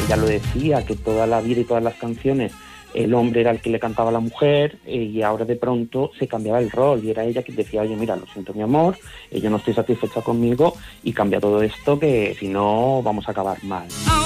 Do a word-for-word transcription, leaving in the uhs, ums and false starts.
ella lo decía, que toda la vida y todas las canciones el hombre era el que le cantaba a la mujer, eh, y ahora de pronto se cambiaba el rol y era ella que decía, oye, mira, lo siento mi amor, eh, yo no estoy satisfecha conmigo y cambia todo esto que si no vamos a acabar mal.